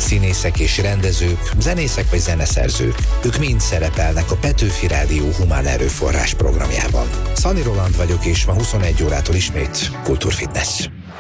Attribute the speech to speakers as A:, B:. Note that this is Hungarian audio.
A: Színészek és rendezők, zenészek vagy zeneszerzők. Ők mind szerepelnek a Petőfi Rádió Humán Erőforrás programjában. Szani Roland vagyok, és ma 21 órától ismét Kultúrfitness.